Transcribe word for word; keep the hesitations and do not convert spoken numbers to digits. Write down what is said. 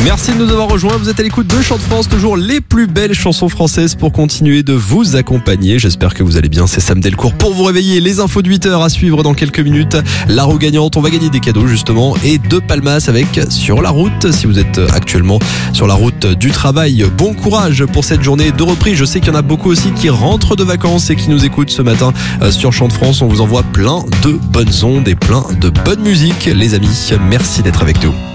Merci de nous avoir rejoints. Vous êtes à l'écoute de Chant de France, toujours les plus belles chansons françaises pour continuer de vous accompagner. J'espère que vous allez bien. C'est Sam Delcourt pour vous réveiller. Les infos de huit heures à suivre dans quelques minutes. La roue gagnante, on va gagner des cadeaux justement et deux palmas avec Sur la route. Si vous êtes actuellement sur la route du travail, bon courage pour cette journée de reprise. Je sais qu'il y en a beaucoup aussi qui rentrent de vacances et qui nous écoutent ce matin sur Chant de France. On vous envoie plein de bonnes ondes et plein de bonne musique. Les amis, merci d'être avec nous.